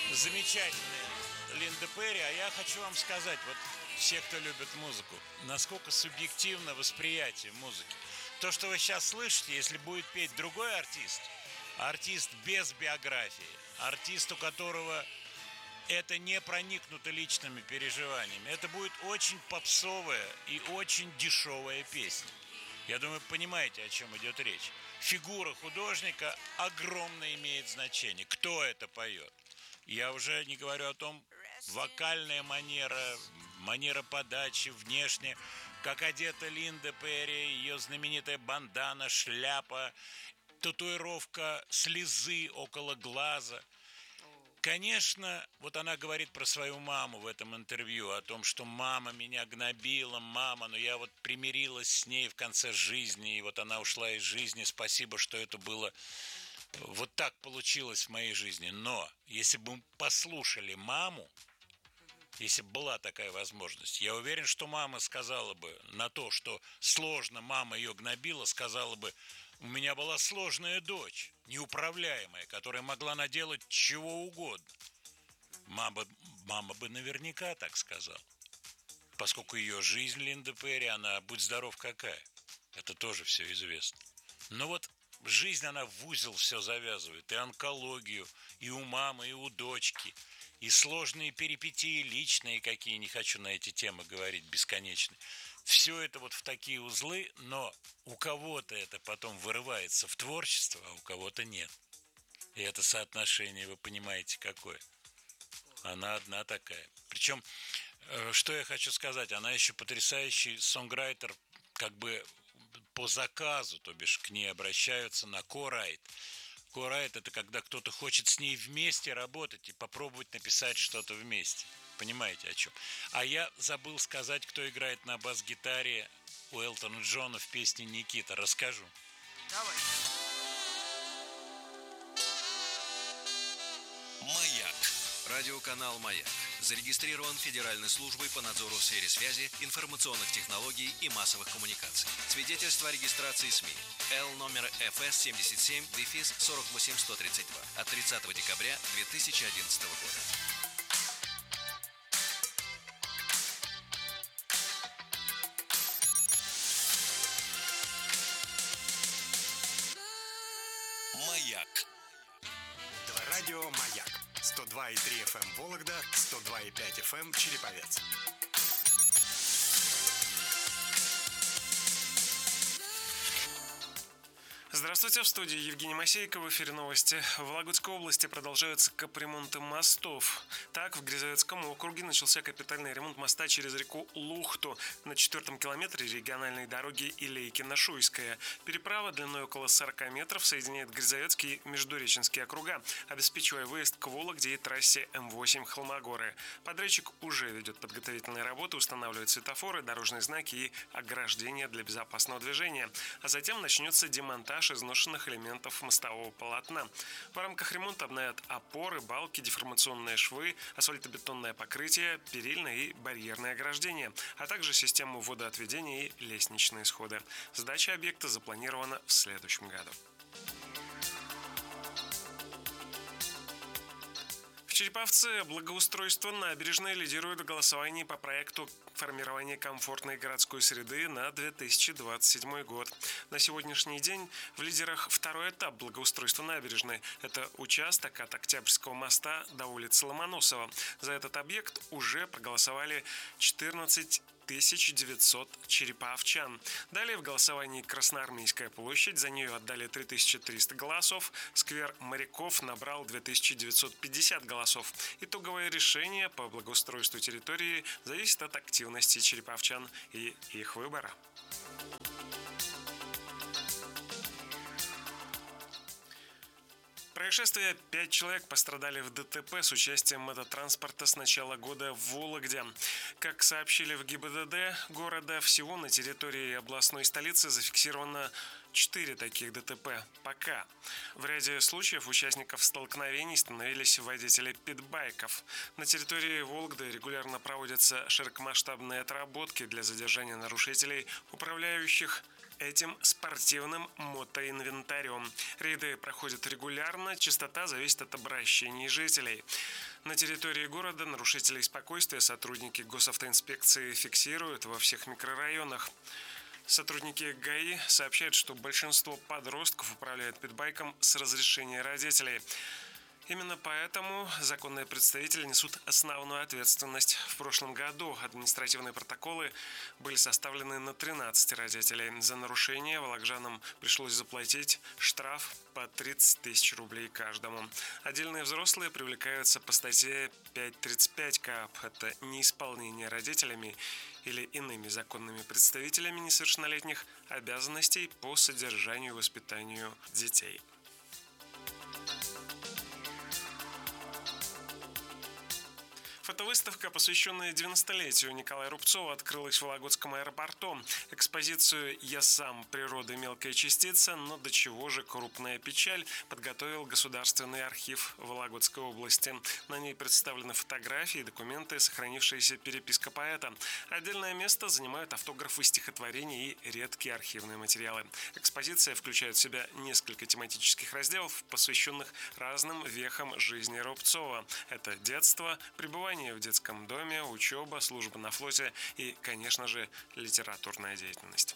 Замечательная Линда Перри, а я хочу вам сказать, вот все, кто любит музыку, насколько субъективно восприятие музыки. То, что вы сейчас слышите, если будет петь другой артист, артист без биографии, артист, у которого это не проникнуто личными переживаниями, это будет очень попсовая и очень дешевая песня. Я думаю, понимаете, о чем идет речь. Фигура художника огромно имеет значение. Кто это поет? Я уже не говорю о том, вокальная манера, манера подачи, внешне, как одета Линда Перри, ее знаменитая бандана, шляпа, татуировка слезы около глаза. Конечно, вот она говорит про свою маму в этом интервью, о том, что мама меня гнобила, мама, но я вот примирилась с ней в конце жизни, и вот она ушла из жизни, спасибо, что это было, вот так получилось в моей жизни. Но если бы мы послушали маму, если бы была такая возможность, я уверен, что мама сказала бы на то, что сложно мама ее гнобила, сказала бы: у меня была сложная дочь, неуправляемая, которая могла наделать чего угодно. Мама бы наверняка так сказала. Поскольку ее жизнь, Линда Перри, она, будь здоров, какая. Это тоже все известно. Но вот жизнь, она в узел все завязывает. И онкологию, и у мамы, и у дочки. И сложные перипетии личные какие, не хочу на эти темы говорить бесконечно. Все это вот в такие узлы, но у кого-то это потом вырывается в творчество, а у кого-то нет. И это соотношение, вы понимаете, какое. Она одна такая. Причем, что я хочу сказать, она еще потрясающий сонграйтер, как бы по заказу, то бишь к ней обращаются на корайт. Корайт — это когда кто-то хочет с ней вместе работать и попробовать написать что-то вместе. Понимаете, о чем? А я забыл сказать, кто играет на бас-гитаре у Элтона Джона в песне «Никита». Расскажу. Давай. «Маяк». Радиоканал «Маяк» зарегистрирован Федеральной службой по надзору в сфере связи, информационных технологий и массовых коммуникаций. Свидетельство о регистрации СМИ. Л номер ФС 77-48132 от 30 декабря 2011 года. «Маяк». Радио «Маяк». 102,3 FM Вологда, 102,5 FM Череповец. Здравствуйте, в студии Евгений Масейко, в эфире новости. В Вологодской области продолжаются капремонты мостов. Так, в Грязовецком округе начался капитальный ремонт моста через реку Лухту на 4-м километре региональной дороги Илейкино-Шуйская. Переправа длиной около 40 метров соединяет Грязовецкий и Междуреченские округа, обеспечивая выезд к Вологде и трассе М8 Холмогоры. Подрядчик уже ведет подготовительные работы, устанавливает светофоры, дорожные знаки и ограждения для безопасного движения. А затем начнется демонтаж изношенных элементов мостового полотна. В рамках ремонта обновят опоры, балки, деформационные швы, асфальтобетонное покрытие, перильное и барьерное ограждение, а также систему водоотведения и лестничные сходы. Сдача объекта запланирована в следующем году. В Череповце благоустройство набережной лидирует в голосовании по проекту формирования комфортной городской среды на 2027 год. На сегодняшний день в лидерах второй этап благоустройства набережной. Это участок от Октябрьского моста до улицы Ломоносова. За этот объект уже проголосовали 14 900 череповчан. Далее в голосовании Красноармейская площадь. За нее отдали 3300 голосов. Сквер Моряков набрал 2950 голосов. Итоговое решение по благоустройству территории зависит от активности череповчан и их выбора. Происшествие: 5 человек пострадали в ДТП с участием мототранспорта с начала года в Вологде. Как сообщили в ГИБДД города, всего на территории областной столицы зафиксировано 4 таких ДТП пока. В ряде случаев участников столкновений становились водители питбайков. На территории Вологды регулярно проводятся широкомасштабные отработки для задержания нарушителей, управляющих этим спортивным мотоинвентарем. Рейды проходят регулярно, частота зависит от обращений жителей. На территории города нарушителей спокойствия сотрудники госавтоинспекции фиксируют во всех микрорайонах. Сотрудники ГАИ сообщают, что большинство подростков управляют питбайком с разрешения родителей. Именно поэтому законные представители несут основную ответственность. В прошлом году административные протоколы были составлены на 13 родителей. За нарушение волокжанам пришлось заплатить штраф по 30 тысяч рублей каждому. Отдельные взрослые привлекаются по статье 5.35 КАП. Это неисполнение родителями или иными законными представителями несовершеннолетних обязанностей по содержанию и воспитанию детей. Фотовыставка, посвященная 90-летию Николая Рубцова, открылась в Вологодском аэропорту. Экспозицию «Я сам. Природа. Мелкая частица. Но до чего же крупная печаль» подготовил Государственный архив Вологодской области. На ней представлены фотографии, документы, сохранившаяся переписка поэта. Отдельное место занимают автографы стихотворений и редкие архивные материалы. Экспозиция включает в себя несколько тематических разделов, посвященных разным вехам жизни Рубцова. Это детство, пребывание в детском доме, учеба, служба на флоте и, конечно же, литературная деятельность.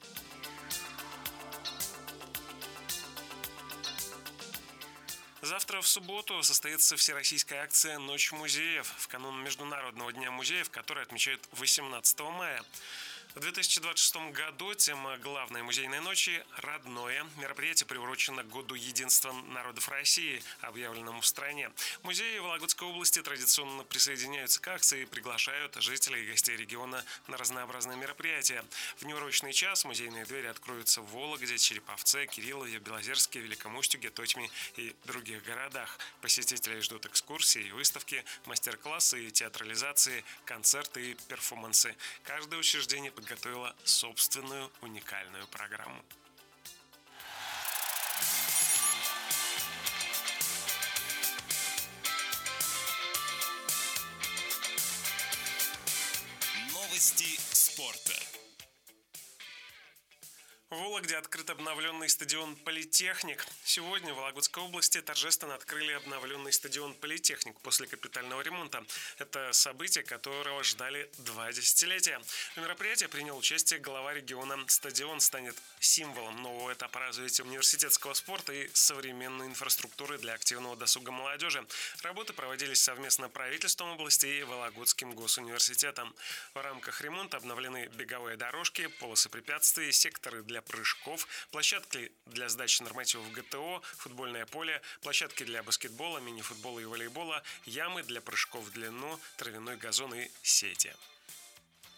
Завтра, в субботу, состоится всероссийская акция «Ночь музеев» в канун Международного дня музеев, который отмечают 18 мая. В 2026 году тема главной музейной ночи «Родное». Мероприятие приурочено к Году единства народов России, объявленному в стране. Музеи Вологодской области традиционно присоединяются к акции и приглашают жителей и гостей региона на разнообразные мероприятия. В неурочный час музейные двери откроются в Вологде, Череповце, Кириллове, Белозерске, Великом Устюге, Тотьме и других городах. Посетителей ждут экскурсии и выставки, мастер-классы и театрализации, концерты и перформансы. Каждое учреждение подготовила собственную уникальную программу. Новости спорта. В Вологде открыт обновленный стадион «Политехник». Сегодня в Вологодской области торжественно открыли обновленный стадион «Политехник» после капитального ремонта. Это событие, которого ждали 2 десятилетия. В мероприятии принял участие глава региона. Стадион станет символом нового этапа развития университетского спорта и современной инфраструктуры для активного досуга молодежи. Работы проводились совместно правительством области и Вологодским госуниверситетом. В рамках ремонта обновлены беговые дорожки, полосы препятствий, секторы для прыжков, площадки для сдачи нормативов ГТО, футбольное поле, площадки для баскетбола, мини-футбола и волейбола, ямы для прыжков в длину, травяной газон и сети.